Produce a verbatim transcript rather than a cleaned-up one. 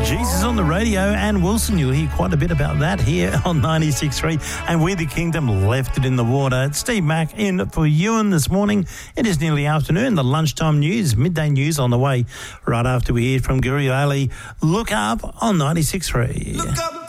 Jesus on the radio, and Wilson, you'll hear quite a bit about that here on ninety-six point three. And We the Kingdom left it in the water. It's Steve Mack in for Ewan this morning. It is nearly afternoon. The lunchtime news, midday news on the way right after we hear from Guru Ali. Look up on ninety-six point three. Look up.